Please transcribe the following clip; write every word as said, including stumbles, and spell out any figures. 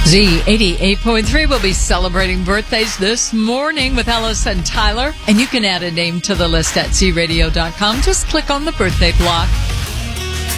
Z eighty-eight point three will be celebrating birthdays this morning with Ellis and Tyler. And you can add a name to the list at z radio dot com. Just click on the birthday block.